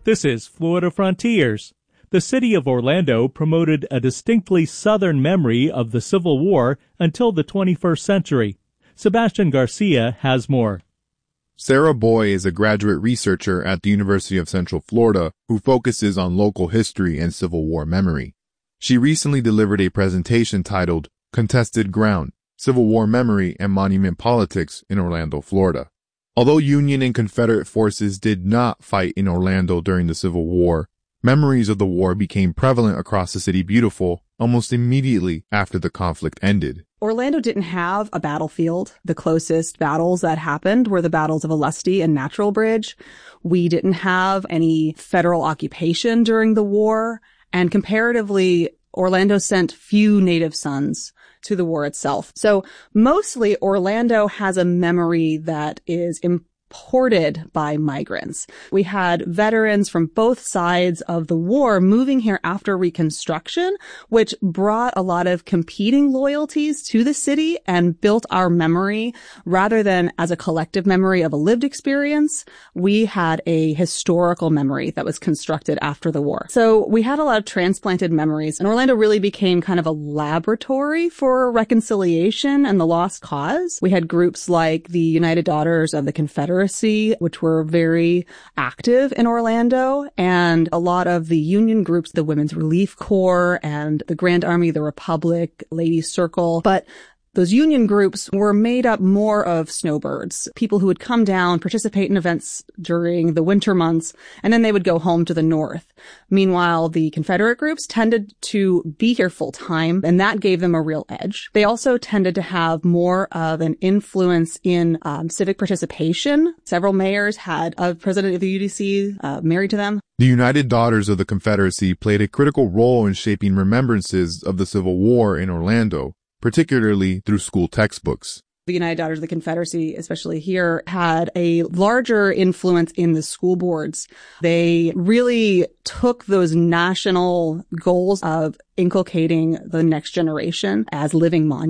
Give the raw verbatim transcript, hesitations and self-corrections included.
This is Florida Frontiers. The city of Orlando promoted a distinctly Southern memory of the Civil War until the twenty-first century. Sebastian Garcia has more. Sarah Boy is a graduate researcher at the University of Central Florida who focuses on local history and Civil War memory. She recently delivered a presentation titled Contested Ground, Civil War Memory and Monument Politics in Orlando, Florida. Although Union and Confederate forces did not fight in Orlando during the Civil War, memories of the war became prevalent across the city beautiful almost immediately after the conflict ended. Orlando didn't have a battlefield. The closest battles that happened were the battles of Olustee and Natural Bridge. We didn't have any federal occupation during the war, and comparatively, Orlando sent few native sons to the war itself. So mostly Orlando has a memory that is imported by migrants. We had veterans from both sides of the war moving here after Reconstruction, which brought a lot of competing loyalties to the city and built our memory rather than as a collective memory of a lived experience. We had a historical memory that was constructed after the war. So we had a lot of transplanted memories, and Orlando really became kind of a laboratory for reconciliation and the lost cause. We had groups like the United Daughters of the Confederacy, which were very active in Orlando, and a lot of the union groups, the Women's Relief Corps and the Grand Army of the Republic, Ladies Circle. But those union groups were made up more of snowbirds, people who would come down, participate in events during the winter months, and then they would go home to the north. Meanwhile, the Confederate groups tended to be here full time, and that gave them a real edge. They also tended to have more of an influence in um, civic participation. Several mayors had a president of the U D C uh, married to them. The United Daughters of the Confederacy played a critical role in shaping remembrances of the Civil War in Orlando, particularly through school textbooks. The United Daughters of the Confederacy, especially here, had a larger influence in the school boards. They really took those national goals of inculcating the next generation as living monuments